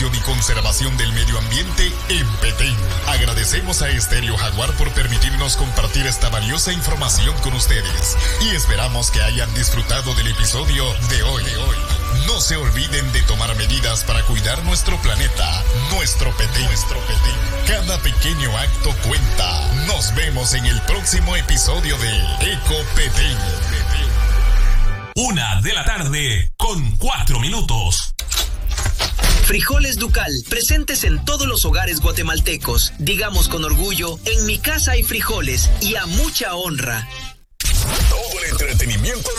protección y conservación del medio ambiente en Petén. Agradecemos a Estéreo Jaguar por permitirnos compartir esta valiosa información con ustedes y esperamos que hayan disfrutado del episodio de hoy. No se olviden de tomar medidas para cuidar nuestro planeta, nuestro Petén. Cada pequeño acto cuenta. Nos vemos en el próximo episodio de Eco Petén. 1:04 p.m. Frijoles Ducal, presentes en todos los hogares guatemaltecos. Digamos con orgullo, en mi casa hay frijoles y a mucha honra. Todo el entretenimiento